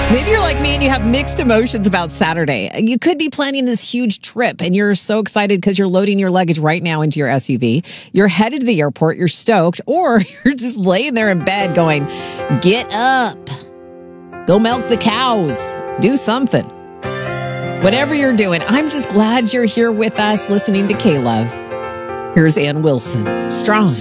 Maybe you're like me and you have mixed emotions about Saturday. You could be planning this huge trip and you're so excited because you're loading your luggage right now into your SUV. You're headed to the airport, you're stoked, or you're just laying there in bed going, get up, go milk the cows, do something. Whatever you're doing, I'm just glad you're here with us listening to K-Love. Here's Ann Wilson, Strong.